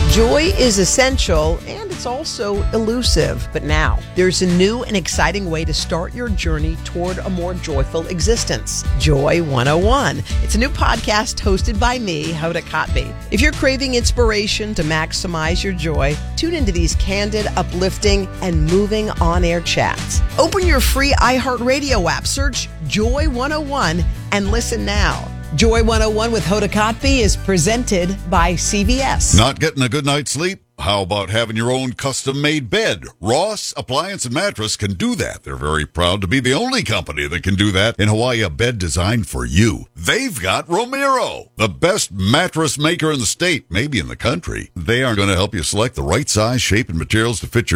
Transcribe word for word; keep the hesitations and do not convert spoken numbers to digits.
Joy is essential and it's also elusive. But now, there's a new and exciting way to start your journey toward a more joyful existence. Joy one oh one. It's a new podcast hosted by me, Hoda Kotb. If you're craving inspiration to maximize your joy, tune into these candid, uplifting, and moving on-air chats. Open your free iHeartRadio app, search Joy one oh one, and listen now. Joy one oh one with Hoda Kotb is presented by C V S. Not getting a good night's sleep? How about having your own custom-made bed? Ross Appliance and Mattress can do that. They're very proud to be the only company that can do that in Hawaii, a bed designed for you. They've got Romero, the best mattress maker in the state, maybe in the country. They are going to help you select the right size, shape, and materials to fit your